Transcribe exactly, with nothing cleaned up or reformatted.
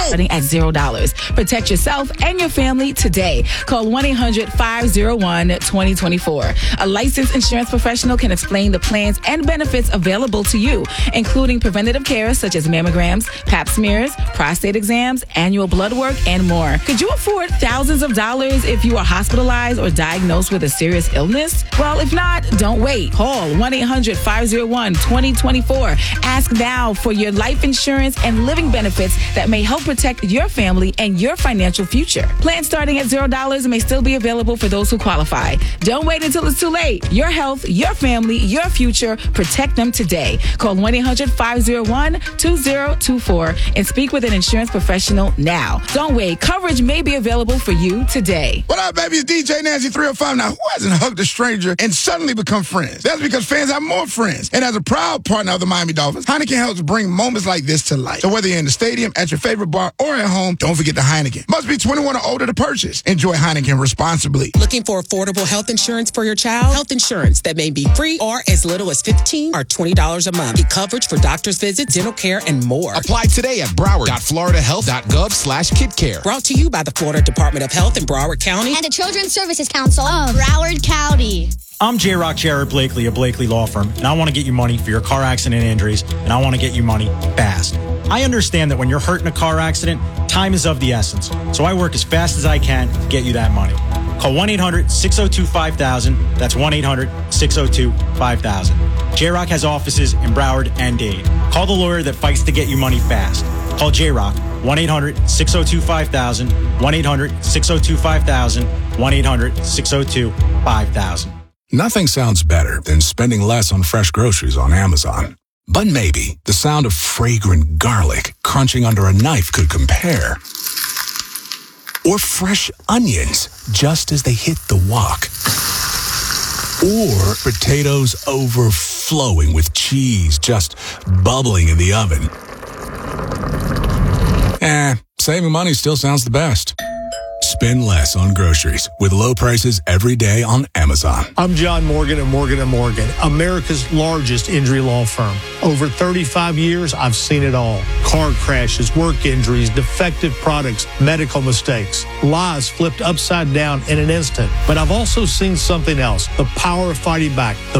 starting at zero dollars. Protect yourself and your family today. Call one eight hundred five oh one twenty twenty-four. A licensed insurance professional can explain the plans and benefits available to you, including preventative care such as mammograms, pap smears, prostate exams, annual blood work, and more. Could you afford thousands of dollars if you are hospitalized or diagnosed with a serious illness? Well, if not, don't wait. Call one eight hundred five oh one twenty twenty-four. Ask now for your life insurance and living benefits that may help protect your family and your financial future. Plans starting at zero dollars may still be available for those who qualify. Don't wait until it's too late. Your health, your family, your future. Protect them today. Call one eight hundred five oh one two oh two four and speak with an insurance professional now. Don't wait. Coverage may be available for you today. What up, baby? It's D J Nancy three oh five. Now, who hasn't hugged a stranger and suddenly become friends? That's because fans have more friends. And as a proud partner of the Miami Dolphins, Heineken helps bring moments like this to life. So whether you're in the stadium, at your favorite bar, or at home, don't forget the Heineken. Must be twenty-one or older to purchase. Enjoy Heineken responsibly. Looking for affordable health insurance for your child? Health insurance that may be free or as little as fifteen dollars or twenty dollars a month. Get coverage for doctor's visits, dental care, and more. Apply today at broward dot florida health dot gov slash kid care. Brought to you by the Florida Department of Health in Broward County and the Children's Services Council of Broward County. I'm J-Rock Jared Blakely of Blakely Law Firm, and I want to get you money for your car accident injuries, and I want to get you money fast. I understand that when you're hurt in a car accident, time is of the essence, so I work as fast as I can to get you that money. Call one eight hundred six oh two five thousand. That's one eight hundred six oh two five thousand. J-Rock has offices in Broward and Dade. Call the lawyer that fights to get you money fast. Call J-Rock, one eight hundred six oh two five thousand, one eight hundred six oh two five thousand, one eight hundred six oh two five thousand. Nothing sounds better than spending less on fresh groceries on Amazon. But maybe the sound of fragrant garlic crunching under a knife could compare. Or fresh onions just as they hit the wok. Or potatoes overflowing with cheese just bubbling in the oven. Eh, saving money still sounds the best. Spend less on groceries with low prices every day on Amazon. I'm John Morgan of Morgan and Morgan, America's largest injury law firm. Over thirty-five years, I've seen it all. Car crashes, work injuries, defective products, medical mistakes, lives flipped upside down in an instant. But I've also seen something else, the power of fighting back, the